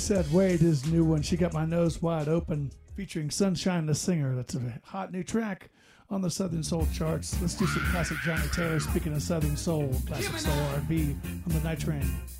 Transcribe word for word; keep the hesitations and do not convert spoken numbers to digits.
Said Wade, his new one, She Got My Nose Wide Open, featuring Sunshine the Singer. That's a hot new track on the Southern Soul charts. Let's do some classic Johnny Taylor. Speaking of Southern Soul, classic soul R and B on the Night Train.